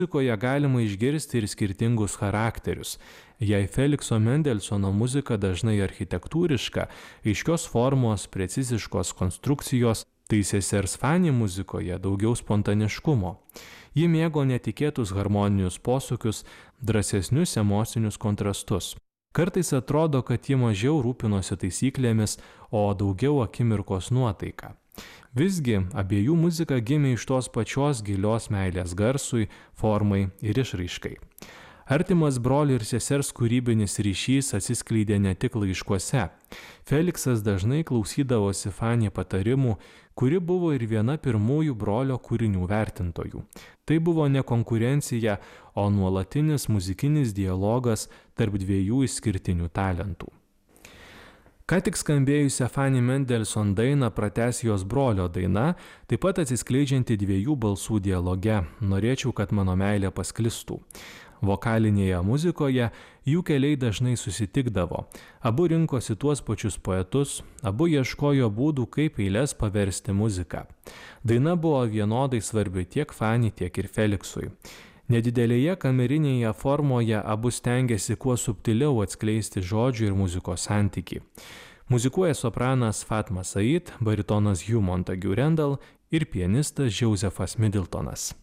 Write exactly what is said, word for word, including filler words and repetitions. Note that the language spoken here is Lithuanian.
Muzikoje galima išgirsti ir skirtingus charakterius. Jei Felikso Mendelsono muzika dažnai architektūriška, aiškios formos, preciziškos konstrukcijos, tai sesers Fanny muzikoje daugiau spontaniškumo. Ji mėgo netikėtus harmoninius posūkius, drąsesnius emocinius kontrastus. Kartais atrodo, kad ji mažiau rūpinosi taisyklėmis, o daugiau akimirkos nuotaika. Visgi, abiejų muzika gimė iš tos pačios gilios meilės garsui, formai ir išraiškai. Artimas brolių ir sesers kūrybinis ryšys atsiskleidė ne tik laiškuose. Feliksas dažnai klausydavosi Fanny patarimų, kuri buvo ir viena pirmųjų brolio kūrinių vertintojų. Tai buvo ne konkurencija, o nuolatinis muzikinis dialogas tarp dviejų išskirtinių talentų. Ką tik skambėjusią Fanny Mendelson dainą pratęs jos brolio daina, taip pat atsiskleidžianti dviejų balsų dialoge "Norėčiau, kad mano meilė pasklistų". Vokalinėje muzikoje jų keliai dažnai susitikdavo. Abu rinkosi tuos pačius poetus, abu ieškojo būdų, kaip eiles paversti muziką. Daina buvo vienodai svarbi tiek Fanny, tiek ir Feliksui. Nedidelėje kamerinėje formoje abu stengiasi kuo subtiliau atskleisti žodžių ir muzikos santykį. Muzikuoja sopranas Fatma Said, baritonas Hugh Montagu Randall ir pianistas Josephas Middletonas.